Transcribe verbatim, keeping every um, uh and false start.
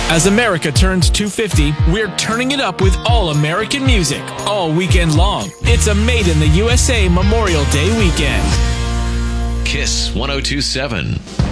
As America turns two fifty, we're turning it up with all American music all weekend long. It's a Made in the U S A Memorial Day weekend. Kiss one oh two point seven.